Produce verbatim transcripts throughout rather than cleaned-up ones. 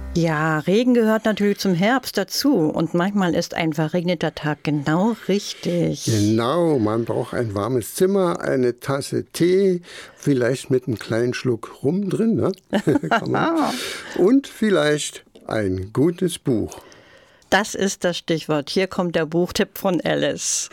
Ja, Regen gehört natürlich zum Herbst dazu und manchmal ist ein verregneter Tag genau richtig. Genau, man braucht ein warmes Zimmer, eine Tasse Tee, vielleicht mit einem kleinen Schluck Rum drin, ne? Kann man. Und vielleicht ein gutes Buch. Das ist das Stichwort. Hier kommt der Buchtipp von Alice.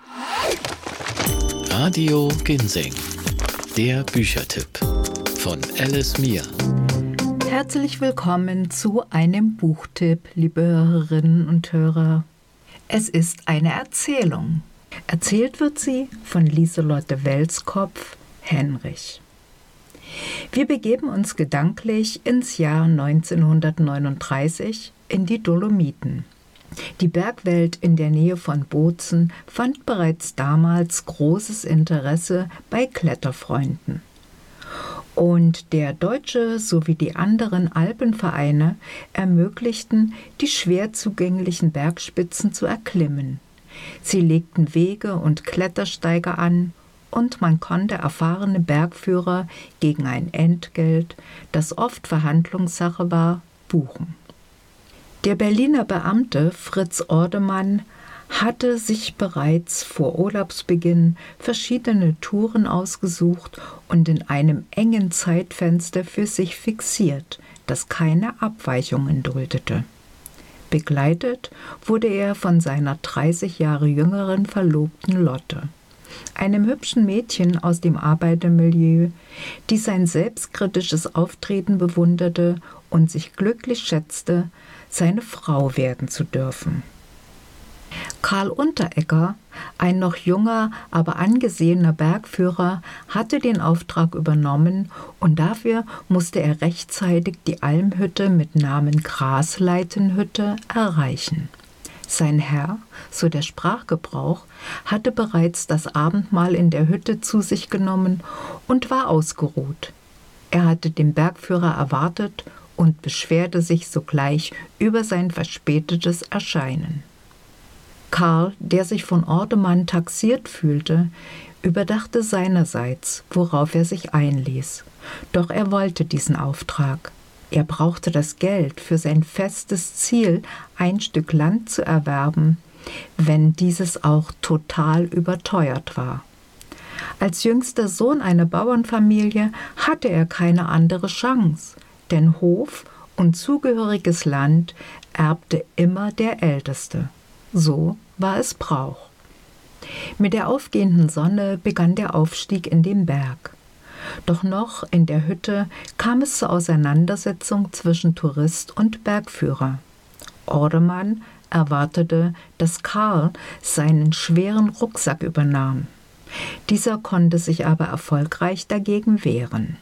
Radio Ginseng, der Büchertipp von Alice Mier. Herzlich willkommen zu einem Buchtipp, liebe Hörerinnen und Hörer. Es ist eine Erzählung. Erzählt wird sie von Lieselotte Welskopf, Henrich. Wir begeben uns gedanklich ins Jahr neunzehnhundertneununddreißig in die Dolomiten. Die Bergwelt in der Nähe von Bozen fand bereits damals großes Interesse bei Kletterfreunden. Und der deutsche sowie die anderen Alpenvereine ermöglichten, die schwer zugänglichen Bergspitzen zu erklimmen. Sie legten Wege und Klettersteige an und man konnte erfahrene Bergführer gegen ein Entgelt, das oft Verhandlungssache war, buchen. Der Berliner Beamte Fritz Ordemann hatte sich bereits vor Urlaubsbeginn verschiedene Touren ausgesucht und in einem engen Zeitfenster für sich fixiert, das keine Abweichungen duldete. Begleitet wurde er von seiner dreißig Jahre jüngeren Verlobten Lotte, einem hübschen Mädchen aus dem Arbeitermilieu, die sein selbstkritisches Auftreten bewunderte und sich glücklich schätzte, seine Frau werden zu dürfen. Karl Unteregger, ein noch junger, aber angesehener Bergführer, hatte den Auftrag übernommen und dafür musste er rechtzeitig die Almhütte mit Namen Grasleitenhütte erreichen. Sein Herr, so der Sprachgebrauch, hatte bereits das Abendmahl in der Hütte zu sich genommen und war ausgeruht. Er hatte den Bergführer erwartet und beschwerte sich sogleich über sein verspätetes Erscheinen. Karl, der sich von Ordemann taxiert fühlte, überdachte seinerseits, worauf er sich einließ. Doch er wollte diesen Auftrag. Er brauchte das Geld für sein festes Ziel, ein Stück Land zu erwerben, wenn dieses auch total überteuert war. Als jüngster Sohn einer Bauernfamilie hatte er keine andere Chance, denn Hof und zugehöriges Land erbte immer der Älteste. So war es Brauch. Mit der aufgehenden Sonne begann der Aufstieg in den Berg. Doch noch in der Hütte kam es zur Auseinandersetzung zwischen Tourist und Bergführer. Ordemann erwartete, dass Karl seinen schweren Rucksack übernahm. Dieser konnte sich aber erfolgreich dagegen wehren.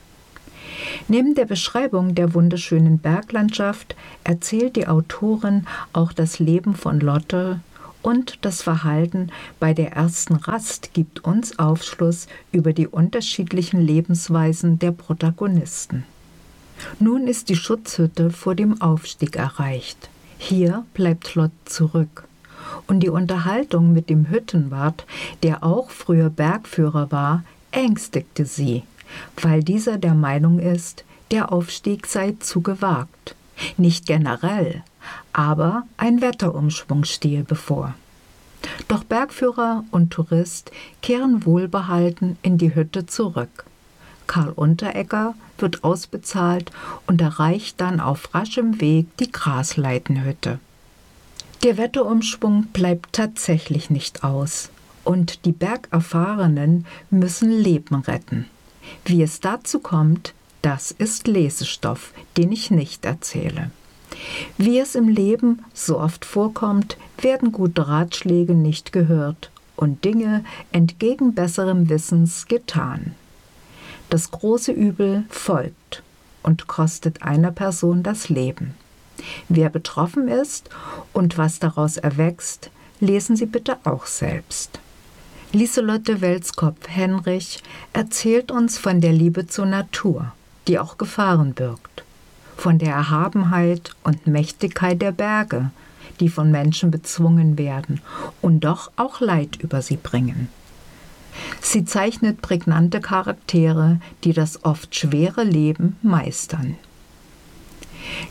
Neben der Beschreibung der wunderschönen Berglandschaft erzählt die Autorin auch das Leben von Lotte und das Verhalten bei der ersten Rast gibt uns Aufschluss über die unterschiedlichen Lebensweisen der Protagonisten. Nun ist die Schutzhütte vor dem Aufstieg erreicht. Hier bleibt Lotte zurück. Und die Unterhaltung mit dem Hüttenwart, der auch früher Bergführer war, ängstigte sie, weil dieser der Meinung ist, der Aufstieg sei zu gewagt. Nicht generell, aber ein Wetterumschwung stehe bevor. Doch Bergführer und Tourist kehren wohlbehalten in die Hütte zurück. Karl Unteregger wird ausbezahlt und erreicht dann auf raschem Weg die Grasleitenhütte. Der Wetterumschwung bleibt tatsächlich nicht aus und die Bergerfahrenen müssen Leben retten. Wie es dazu kommt, das ist Lesestoff, den ich nicht erzähle. Wie es im Leben so oft vorkommt, werden gute Ratschläge nicht gehört und Dinge entgegen besserem Wissens getan. Das große Übel folgt und kostet einer Person das Leben. Wer betroffen ist und was daraus erwächst, lesen Sie bitte auch selbst. Lieselotte Welskopf-Henrich erzählt uns von der Liebe zur Natur, die auch Gefahren birgt, von der Erhabenheit und Mächtigkeit der Berge, die von Menschen bezwungen werden und doch auch Leid über sie bringen. Sie zeichnet prägnante Charaktere, die das oft schwere Leben meistern.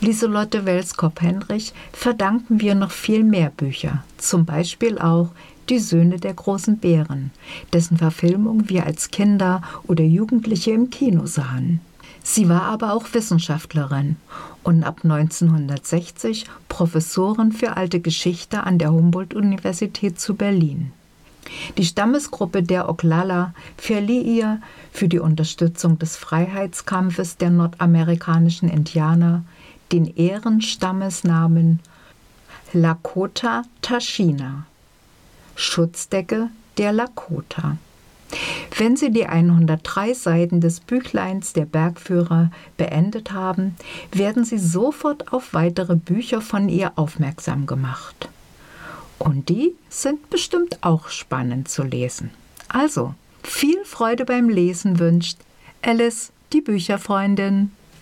Lieselotte Welskop-Henrich verdanken wir noch viel mehr Bücher, zum Beispiel auch Die Söhne der großen Bären, dessen Verfilmung wir als Kinder oder Jugendliche im Kino sahen. Sie war aber auch Wissenschaftlerin und ab neunzehnhundertsechzig Professorin für alte Geschichte an der Humboldt-Universität zu Berlin. Die Stammesgruppe der Oglala verlieh ihr für die Unterstützung des Freiheitskampfes der nordamerikanischen Indianer den Ehrenstammesnamen Lakota Tashina, Schutzdecke der Lakota. Wenn Sie die hundertdrei Seiten des Büchleins der Bergführer beendet haben, werden Sie sofort auf weitere Bücher von ihr aufmerksam gemacht. Und die sind bestimmt auch spannend zu lesen. Also, viel Freude beim Lesen wünscht Alice, die Bücherfreundin.